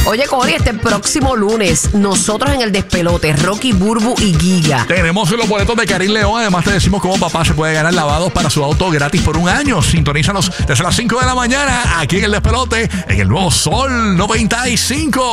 Oye, Cori, este próximo lunes, nosotros en el despelote, Rocky, Burbu y Giga. Tenemos los boletos de Karim León. Además, te decimos cómo papá se puede ganar lavados para su auto gratis por 1 año. Sintonízanos desde las 5 de la mañana aquí en el despelote, en el nuevo Sol 95.